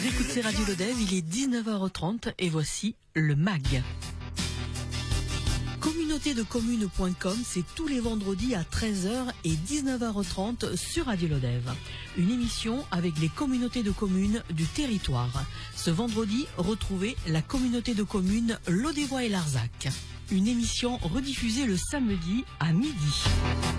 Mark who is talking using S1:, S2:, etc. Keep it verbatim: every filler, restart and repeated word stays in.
S1: écoutez Radio Lodève, il est dix-neuf heures trente et voici le M A G. communauté de communes point com, c'est tous les vendredis à treize heures et dix-neuf heures trente sur Radio Lodève. Une émission avec les communautés de communes du territoire. Ce vendredi, retrouvez la communauté de communes Lodévois et Larzac. Une émission rediffusée le samedi à midi.